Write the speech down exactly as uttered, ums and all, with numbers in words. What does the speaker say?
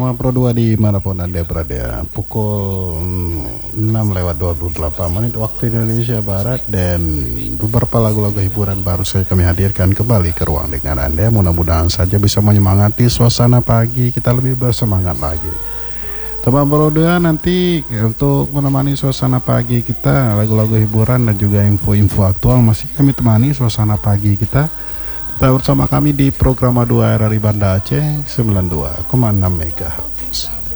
Teman Pro dua dimanapun Anda berada, pukul enam lewat dua puluh delapan menit waktu Indonesia Barat, dan beberapa lagu-lagu hiburan baru saja kami hadirkan kembali ke ruang dengar Anda. Mudah-mudahan saja bisa menyemangati suasana pagi kita lebih bersemangat lagi. Teman Pro dua nanti untuk menemani suasana pagi kita, lagu-lagu hiburan dan juga info-info aktual masih kami temani suasana pagi kita. Tetap bersama kami di program dua R R I Banda Aceh sembilan puluh dua koma enam megahertz.